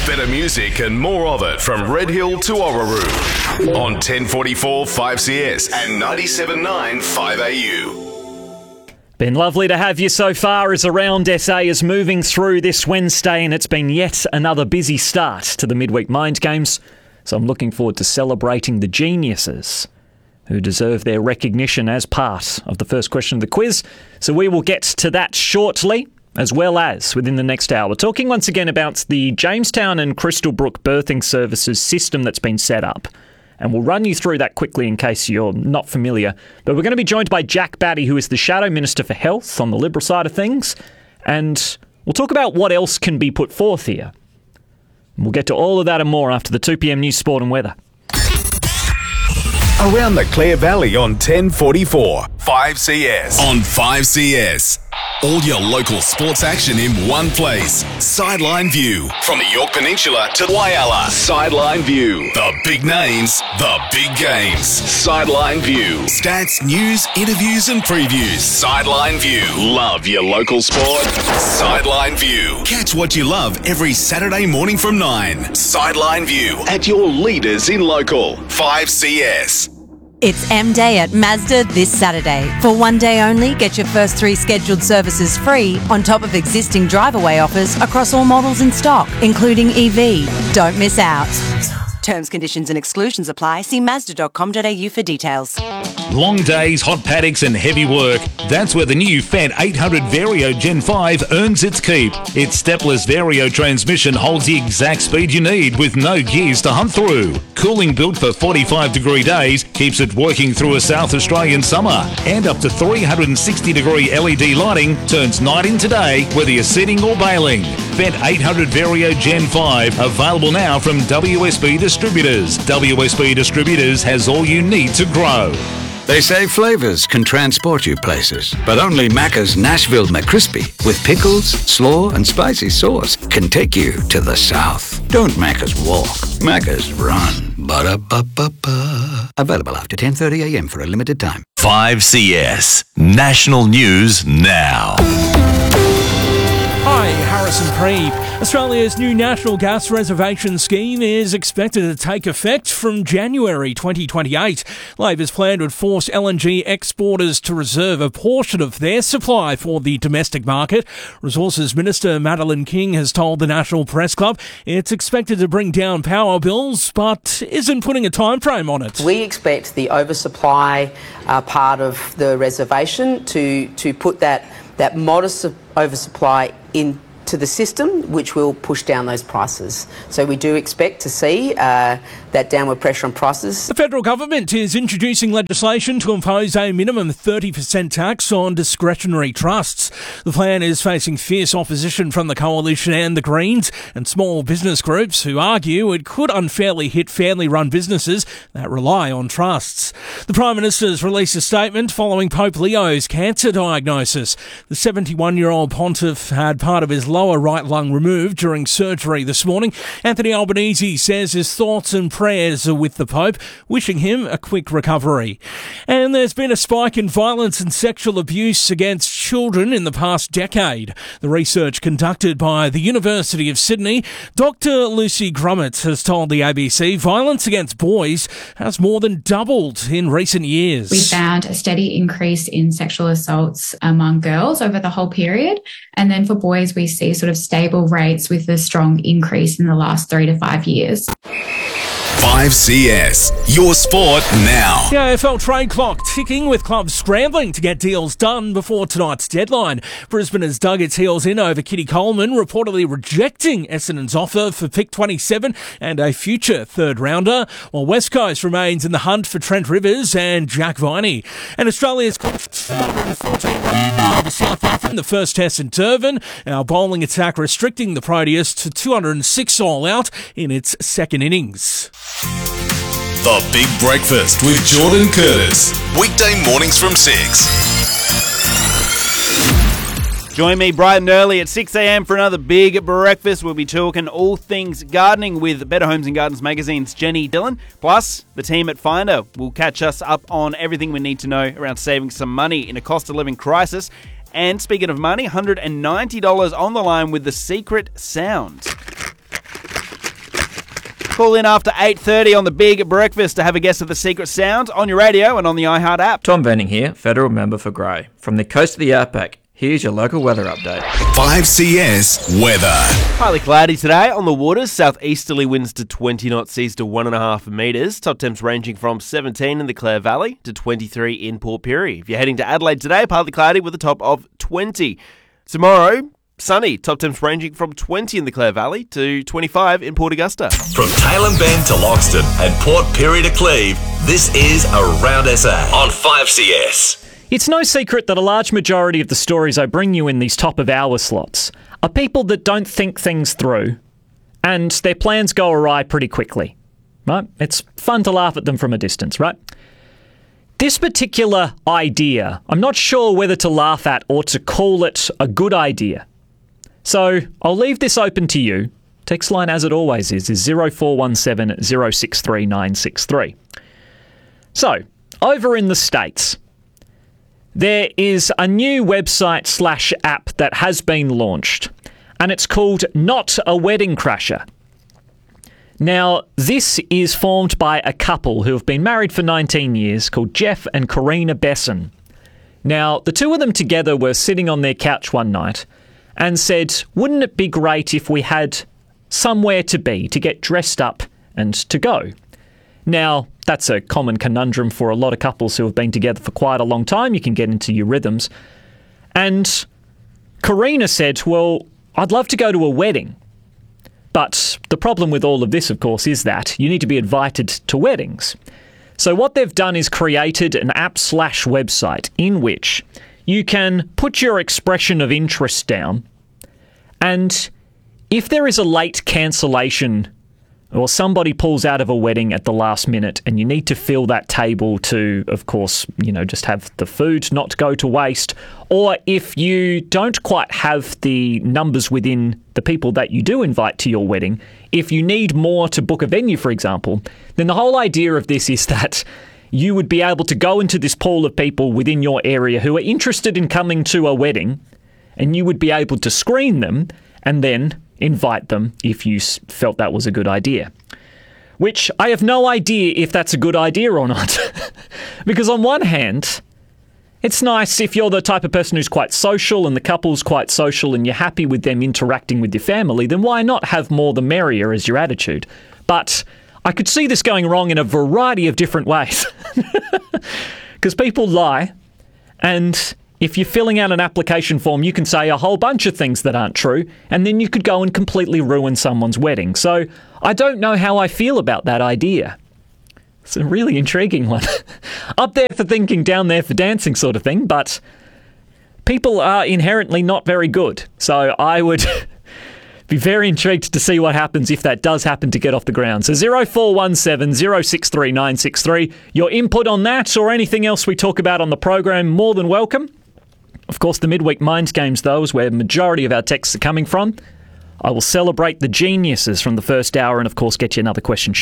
Better music and more of it from Red Hill to Orroroo on 1044 5CS and 97.9 5AU. Been lovely to have you so far as Around SA is moving through this Wednesday, and it's been yet another busy start to the Midweek Mind Games. So I'm looking forward to celebrating the geniuses who deserve their recognition as part of the first question of the quiz. So we will get to that shortly, as well as within the next hour. We're talking once again about the Jamestown and Crystal Brook Birthing Services system that's been set up. And we'll run you through that quickly in case you're not familiar. But we're going to be joined by Jack Batty, who is the Shadow Minister for Health on the Liberal side of things. And we'll talk about what else can be put forth here. We'll get to all of that and more after the 2 p.m. news, sport and weather. Around the Clare Valley on 1044 5CS. On 5CS. All your local sports action in one place. Sideline View. From the York Peninsula to Whyalla. Sideline View. The big names, the big games. Sideline View. Stats, news, interviews and previews. Sideline View. Love your local sport? Sideline View. Catch what you love every Saturday morning from 9. Sideline View. At your leaders in local. 5CS. It's M-Day at Mazda this Saturday. For one day only, get your first 3 scheduled services free on top of existing drive-away offers across all models in stock, including EV. Don't miss out. Terms, conditions and exclusions apply. See Mazda.com.au for details. Long days, hot paddocks and heavy work. That's where the new Fendt 800 Vario Gen 5 earns its keep. Its stepless Vario transmission holds the exact speed you need with no gears to hunt through. Cooling built for 45-degree days keeps it working through a South Australian summer. And up to 360-degree LED lighting turns night into day whether you're sitting or bailing. Fendt 800 Vario Gen 5 available now from WSB Distributors. WSB Distributors has all you need to grow. They say flavours can transport you places, but only Macca's Nashville McCrispy with pickles, slaw and spicy sauce can take you to the south. Don't Macca's walk, Macca's run. Ba-da-ba-ba-ba. Available after 10:30am for a limited time. 5CS. National News Now. Hi, Harrison Preeb. Australia's new National Gas Reservation Scheme is expected to take effect from January 2028. Labor's plan would force LNG exporters to reserve a portion of their supply for the domestic market. Resources Minister Madeleine King has told the National Press Club it's expected to bring down power bills, but isn't putting a time frame on it. We expect the oversupply part of the reservation to put that modest oversupply into the system, which will push down those prices. So we do expect to see that downward pressure on prices. The federal government is introducing legislation to impose a minimum 30% tax on discretionary trusts. The plan is facing fierce opposition from the Coalition and the Greens and small business groups who argue it could unfairly hit family-run businesses that rely on trusts. The Prime Minister's released a statement following Pope Leo's cancer diagnosis. The 71-year-old pontiff had part of his lower right lung removed during surgery this morning. Anthony Albanese says his thoughts and prayers are with the Pope, wishing him a quick recovery. And there's been a spike in violence and sexual abuse against children in the past decade. The research conducted by the University of Sydney, Dr. Lucy Grummett has told the ABC violence against boys has more than doubled in recent years. We found a steady increase in sexual assaults among girls over the whole period. And then for boys, we see sort of stable rates with a strong increase in the last 3 to 5 years. 5CS. Your sport now. The AFL trade clock ticking with clubs scrambling to get deals done before tonight's deadline. Brisbane has dug its heels in over Kitty Coleman, reportedly rejecting Essendon's offer for pick 27 and a future third rounder, while West Coast remains in the hunt for Trent Rivers and Jack Viney. And Australia's 214 over South Africa in the first test in Durban. Our bowling attack restricting the Proteas to 206 all out in its second innings. The Big Breakfast with Jordan Curtis. Weekday mornings from 6. Join me bright and early at 6 a.m. for another Big Breakfast. We'll be talking all things gardening with Better Homes and Gardens Magazine's Jenny Dillon. Plus, the team at Finder will catch us up on everything we need to know around saving some money in a cost of living crisis. And speaking of money, $190 on the line with The Secret Sound. Call in after 8:30 on the Big Breakfast to have a guess at the secret sound on your radio and on the iHeart app. Tom Venning here, federal member for Grey. From the coast of the outback, here's your local weather update. 5CS weather. Partly cloudy today on the waters. Southeasterly winds to 20 knots, seas to 1.5 metres. Top temps ranging from 17 in the Clare Valley to 23 in Port Pirie. If you're heading to Adelaide today, partly cloudy with a top of 20. Tomorrow, sunny. Top temps ranging from 20 in the Clare Valley to 25 in Port Augusta. From Tailem Bend to Loxton and Port Pirie to Cleve, this is Around SA on 5CS. It's no secret that a large majority of the stories I bring you in these top-of-hour slots are people that don't think things through and their plans go awry pretty quickly, right? It's fun to laugh at them from a distance, right? This particular idea, I'm not sure whether to laugh at or to call it a good idea. So I'll leave this open to you. Text line, as it always is 0417 063 963. So, over in the States, there is a new website/app that has been launched, and it's called Not a Wedding Crasher. Now, this is formed by a couple who have been married for 19 years called Jeff and Karina Besson. Now, the two of them together were sitting on their couch one night and said, wouldn't it be great if we had somewhere to be, to get dressed up and to go? Now, that's a common conundrum for a lot of couples who have been together for quite a long time. You can get into your rhythms. And Karina said, well, I'd love to go to a wedding. But the problem with all of this, of course, is that you need to be invited to weddings. So what they've done is created an app/website in which you can put your expression of interest down, and if there is a late cancellation or somebody pulls out of a wedding at the last minute and you need to fill that table to, of course, just have the food not go to waste, or if you don't quite have the numbers within the people that you do invite to your wedding, if you need more to book a venue, for example, then the whole idea of this is that you would be able to go into this pool of people within your area who are interested in coming to a wedding, and you would be able to screen them and then invite them if you felt that was a good idea. Which I have no idea if that's a good idea or not. Because on one hand, it's nice if you're the type of person who's quite social and the couple's quite social and you're happy with them interacting with your family, then why not have more the merrier as your attitude? But I could see this going wrong in a variety of different ways. Because people lie, and if you're filling out an application form, you can say a whole bunch of things that aren't true, and then you could go and completely ruin someone's wedding. So I don't know how I feel about that idea. It's a really intriguing one. Up there for thinking, down there for dancing sort of thing, but people are inherently not very good. So I would be very intrigued to see what happens if that does happen to get off the ground. So 0417 063 963. Your input on that or anything else we talk about on the program, more than welcome. Of course, the midweek Minds Games, though, is where the majority of our texts are coming from. I will celebrate the geniuses from the first hour and, of course, get you another question